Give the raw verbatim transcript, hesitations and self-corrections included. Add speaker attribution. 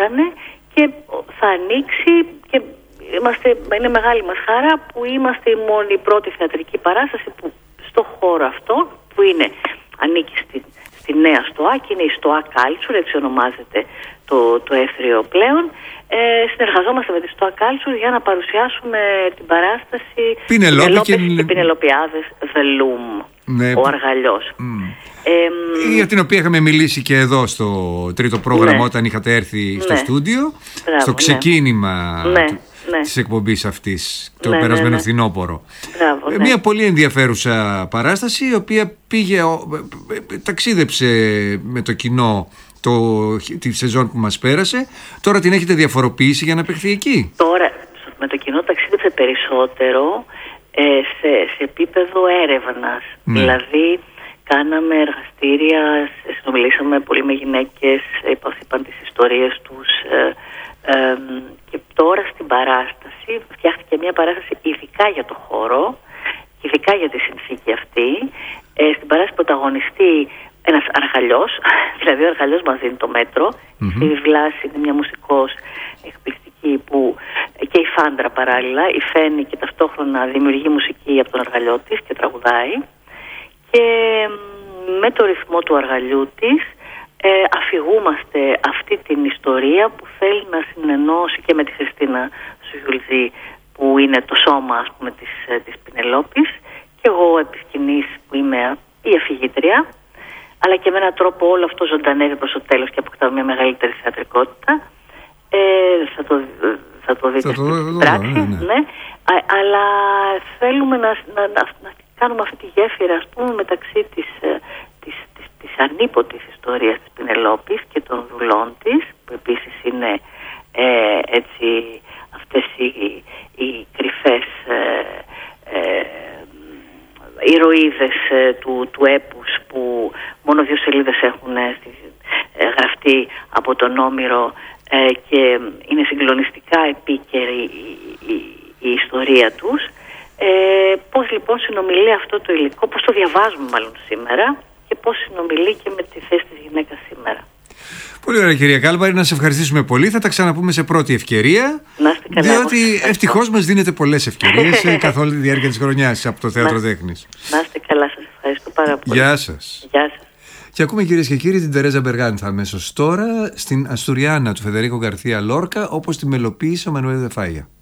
Speaker 1: έκανε και θα ανοίξει και είμαστε, είναι μεγάλη μας χαρά που είμαστε η μόνη η πρώτη θεατρική παράσταση που στο χώρο αυτό που είναι, ανήκει στη, στη νέα ΣΤΟΑ και είναι η ΣΤΟΑ Culture, έτσι ονομάζεται το, το αίθριο πλέον. Ε, συνεργαζόμαστε με τη ΣΤΟΑ Culture για να παρουσιάσουμε την παράσταση
Speaker 2: Πινελόπη και...
Speaker 1: και Πινελοπιάδες The Loom, ναι, ο Αργαλιός. Mm. Ε,
Speaker 2: για την οποία είχαμε μιλήσει και εδώ στο τρίτο πρόγραμμα, ναι, όταν είχατε έρθει, ναι, στο στούντιο. Μπράβο, στο ξεκίνημα, ναι, του, ναι, της εκπομπής αυτής, το, ναι, περασμένο, ναι, ναι, φθινόπωρο. Μπράβο, ναι. Μια πολύ ενδιαφέρουσα παράσταση, η οποία πήγε, ταξίδεψε με το κοινό το, τη σεζόν που μας πέρασε. Τώρα την έχετε διαφοροποιήσει για να παιχθεί εκεί. Τώρα με το κοινό ταξίδεψε περισσότερο ε, σε, σε επίπεδο έρευνας. Ναι. Δηλαδή κάναμε εργαστήρια, συνομιλήσαμε πολύ με γυναίκες, είπαν τις ιστορίες τους ε, ε, και τώρα στην παράσταση φτιάχτηκε μια παράσταση ειδικά για το χώρο, ειδικά για τη συνθήκη αυτή. Ε, στην παράσταση πρωταγωνιστεί ένας αργαλιός, δηλαδή ο αργαλιός μας δίνει το μέτρο. Mm-hmm. Η Βλάση είναι μια μουσικός εκπληκτική που και η Φάντρα παράλληλα υφαίνει και ταυτόχρονα δημιουργεί μουσική από τον αργαλιό της και τραγουδάει. Και με το ρυθμό του αργαλιού της ε, αφηγούμαστε αυτή την ιστορία που θέλει να συνενώσει και με τη Χριστίνα Σουγιουλτζή που είναι το σώμα, ας πούμε, της, της Πινελόπης, και εγώ επί σκηνής που είμαι η αφηγήτρια, αλλά και με έναν τρόπο όλο αυτό ζωντανεύει προς το τέλος και αποκτά μια μεγαλύτερη θεατρικότητα. Ε, θα, το, θα το δείτε στην πράξη, ναι, ναι. ναι. Α, αλλά θέλουμε να, να, να, να κάνουμε αυτή τη γέφυρα, ας πούμε, μεταξύ της, της, της, της ανίποτης ιστορίας της Πινελόπης και των δουλών της, που επίσης είναι ε, έτσι αυτές οι, οι κρυφές ε, ε, ηρωίδες ε, του, του έπους που μόνο δύο σελίδες έχουν ε, γραφτεί από τον Όμηρο ε, και είναι συγκλονιστικά επίκαιρη η, η, η ιστορία τους. Ε, πώς λοιπόν συνομιλεί αυτό το υλικό, πώς το διαβάζουμε μάλλον σήμερα και πώς συνομιλεί και με τη θέση της γυναίκας σήμερα. Πολύ ωραία, κυρία Κάλμπαρη, να σε ευχαριστήσουμε πολύ. Θα τα ξαναπούμε σε πρώτη ευκαιρία. Να είστε καλά. Διότι ευτυχώς μας δίνετε πολλές ευκαιρίες καθ' όλη τη διάρκεια της χρονιάς από το Θέατρο Τέχνης. Να είστε καλά, σας ευχαριστώ πάρα πολύ. Γεια σας. Γεια σας. Και ακούμε, κυρίες και κύριοι, την Τερέζα Μπεργάνθα αμέσως τώρα στην Αστουριάνα του Φεδερίκο Γκαρθία Λόρκα, όπως τη μελοποίησε ο Μανουέλ Δε Φάγια.